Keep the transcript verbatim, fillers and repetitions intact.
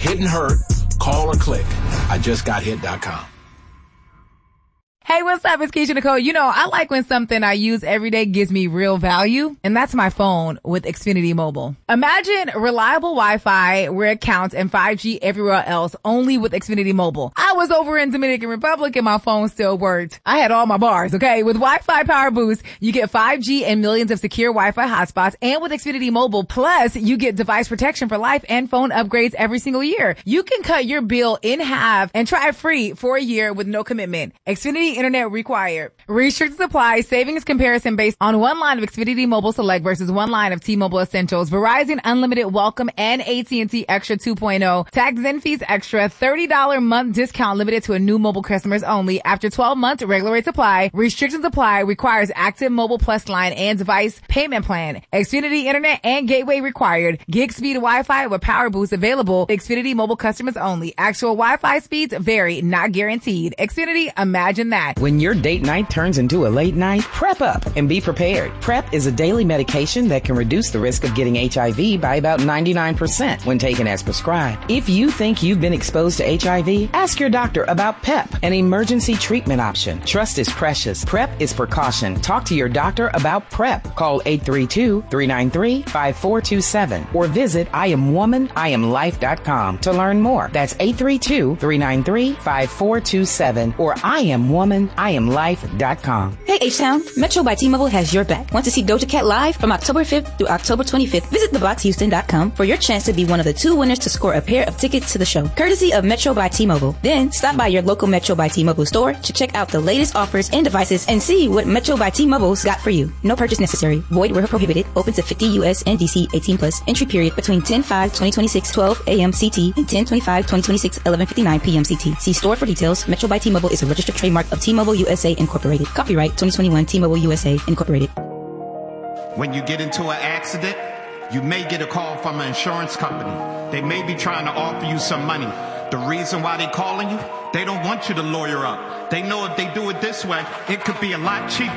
Hit and hurt, call or click. I just got hit dot com. Hey, what's up? It's Keisha Nicole. You know, I like when something I use every day gives me real value, and that's my phone with Xfinity Mobile. Imagine reliable Wi-Fi where it counts and five G everywhere else, only with Xfinity Mobile. I was over in Dominican Republic and my phone still worked. I had all my bars, okay? With Wi-Fi Power Boost, you get five G and millions of secure Wi-Fi hotspots, and with Xfinity Mobile, plus you get device protection for life and phone upgrades every single year. You can cut your bill in half and try it free for a year with no commitment. Xfinity Internet required. Restricted supply. Savings comparison based on one line of Xfinity Mobile Select versus one line of T-Mobile Essentials. Verizon Unlimited Welcome and A T and T Extra two point oh. Tax and fees extra. thirty dollars month discount limited to a new mobile customers only. After twelve months, regular rate supply. Restrictions apply. Requires active mobile plus line and device payment plan. Xfinity Internet and gateway required. Gig speed Wi-Fi with Power Boost available. Xfinity Mobile customers only. Actual Wi-Fi speeds vary, not guaranteed. Xfinity, imagine that. When your date night turns into a late night, prep up and be prepared. PrEP is a daily medication that can reduce the risk of getting H I V by about ninety-nine percent when taken as prescribed. If you think you've been exposed to H I V, ask your doctor about PEP, an emergency treatment option. Trust is precious. PrEP is precaution. Talk to your doctor about PrEP. Call eight three two, three nine three, five four two seven or visit I am woman I am life dot com to learn more. That's eight three two, three nine three, five four two seven or I am woman I am life dot com. Hey H-Town, Metro by T-Mobile has your back. Want to see Doja Cat live from October fifth through October twenty-fifth? Visit the box houston dot com for your chance to be one of the two winners to score a pair of tickets to the show, courtesy of Metro by T-Mobile. Then stop by your local Metro by T-Mobile store to check out the latest offers and devices and see what Metro by T-Mobile's got for you. No purchase necessary. Void where prohibited. Open to fifty U S and D C eighteen plus. Entry period between ten five twenty twenty-six, twelve a.m. C T and ten twenty-five twenty twenty-six, eleven fifty-nine p.m. C T. See store for details. Metro by T-Mobile is a registered trademark of T-Mobile U S A Incorporated. Copyright twenty twenty-one T-Mobile U S A Incorporated. When you get into an accident, you may get a call from an insurance company. They may be trying to offer you some money. The reason why they're calling you, they don't want you to lawyer up. They know if they do it this way, it could be a lot cheaper.